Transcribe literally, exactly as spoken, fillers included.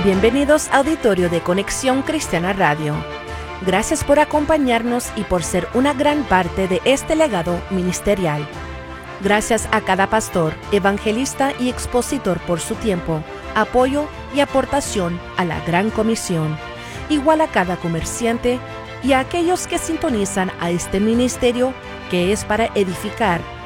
Bienvenidos auditorio de Conexión Cristiana Radio. Gracias por acompañarnos y por ser una gran parte de este legado ministerial. Gracias a cada pastor, evangelista y expositor por su tiempo, apoyo y aportación a la Gran Comisión. Igual a cada comerciante y a aquellos que sintonizan a este ministerio que es para edificar